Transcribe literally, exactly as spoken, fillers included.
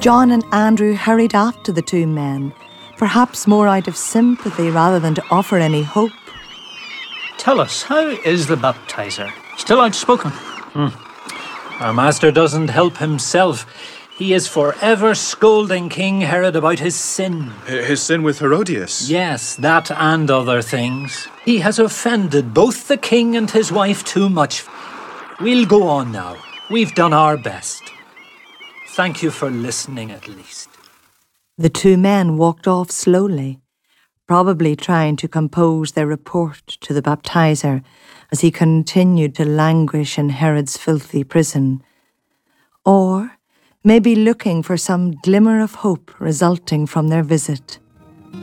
John and Andrew hurried after the two men, perhaps more out of sympathy rather than to offer any hope. Tell us, how is the baptizer? Still outspoken? Hmm. Our master doesn't help himself. He is forever scolding King Herod about his sin. His sin with Herodias? Yes, that and other things. He has offended both the king and his wife too much. We'll go on now. We've done our best. Thank you for listening, at least. The two men walked off slowly, probably trying to compose their report to the baptizer as he continued to languish in Herod's filthy prison, or maybe looking for some glimmer of hope resulting from their visit.